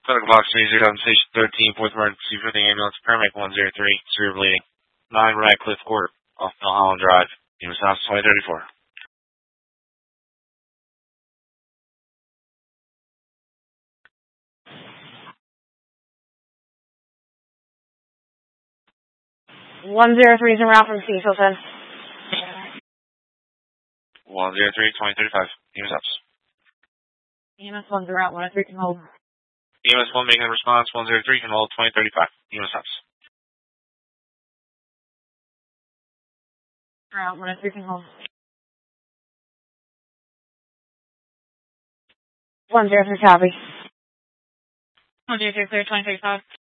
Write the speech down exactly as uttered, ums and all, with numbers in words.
Medical box three zero seven station thirteen, fourth emergency for the ambulance, paramedic one zero three, severe bleeding. nine Radcliffe Court, off Milholland Drive, Enos House twenty thirty-four. one zero three is en route from Cecil, ten. one zero three, twenty thirty-five, Enos House. E M S one's en route, one oh three can hold. E M S one making a response, one zero three can hold, twenty thirty-five, Enos House. Route, one oh three can hold. one zero three copy. one zero three clear, twenty thirty-five.